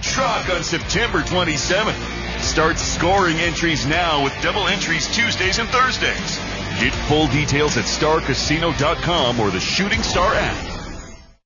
truck on September 27th. Start scoring entries now with double entries Tuesdays and Thursdays. Get full details at starcasino.com or the Shooting Star app.